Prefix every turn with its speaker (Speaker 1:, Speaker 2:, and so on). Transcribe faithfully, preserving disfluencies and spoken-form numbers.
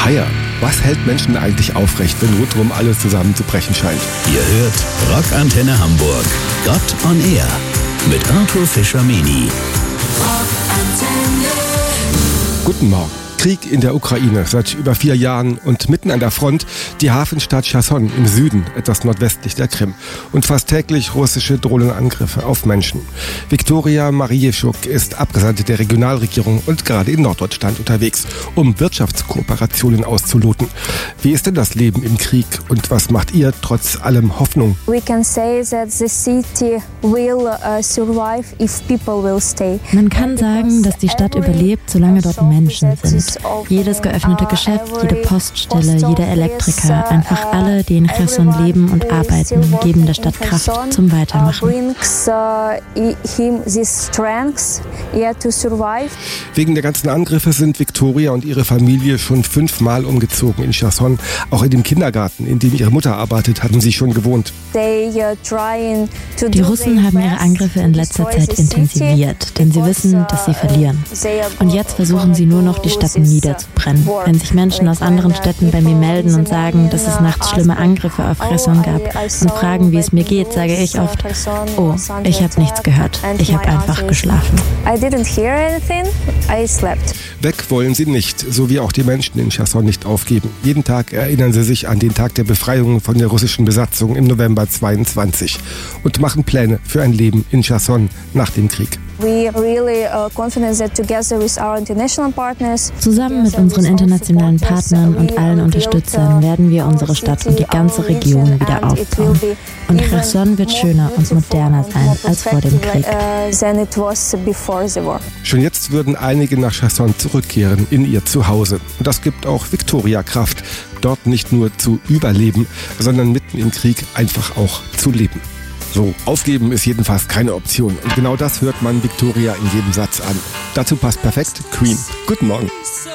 Speaker 1: Feier. Was hält Menschen eigentlich aufrecht, wenn rundherum alles zusammenzubrechen scheint?
Speaker 2: Ihr hört Rockantenne Hamburg. Gott on Air mit Arthur Fischer-Meni.
Speaker 1: Guten Morgen. Krieg in der Ukraine seit über vier Jahren und mitten an der Front die Hafenstadt Cherson im Süden, etwas nordwestlich der Krim. Und fast täglich russische Drohnenangriffe auf Menschen. Viktoria Marijeschuk ist Abgesandte der Regionalregierung und gerade in Norddeutschland unterwegs, um Wirtschaftskooperationen auszuloten. Wie ist denn das Leben im Krieg und was macht ihr trotz allem Hoffnung?
Speaker 3: We can say that the city will uh, survive if people will stay.
Speaker 4: Man kann sagen, dass die Stadt überlebt, solange dort Menschen sind. Jedes geöffnete Geschäft, jede Poststelle, jeder Elektriker, einfach alle, die in Cherson leben und arbeiten, geben der Stadt Kraft zum Weitermachen.
Speaker 1: Wegen der ganzen Angriffe sind Viktoria und ihre Familie schon fünfmal umgezogen in Cherson. Auch in dem Kindergarten, in dem ihre Mutter arbeitet, hatten sie schon gewohnt.
Speaker 4: Die Russen haben ihre Angriffe in letzter Zeit intensiviert, denn sie wissen, dass sie verlieren. Und jetzt versuchen sie nur noch, die Stadt niederzubrennen. Wenn sich Menschen aus anderen Städten bei mir melden und sagen, dass es nachts schlimme Angriffe auf Cherson gab und fragen, wie es mir geht, sage ich oft, oh, ich habe nichts gehört. Ich habe einfach geschlafen.
Speaker 1: Weg wollen sie nicht, so wie auch die Menschen in Cherson nicht aufgeben. Jeden Tag erinnern sie sich an den Tag der Befreiung von der russischen Besatzung im November zweiundzwanzig und machen Pläne für ein Leben in Cherson nach dem Krieg.
Speaker 4: Zusammen mit unseren internationalen Partnern und allen Unterstützern werden wir unsere Stadt und die ganze Region wieder aufbauen. Und Cherson wird schöner und moderner sein als vor dem Krieg.
Speaker 1: Schon jetzt würden einige nach Cherson zurückkehren in ihr Zuhause. Und das gibt auch Viktoria Kraft, dort nicht nur zu überleben, sondern mitten im Krieg einfach auch zu leben. So, aufgeben ist jedenfalls keine Option. Und genau das hört man Viktoria in jedem Satz an. Dazu passt perfekt Queen. Guten Morgen.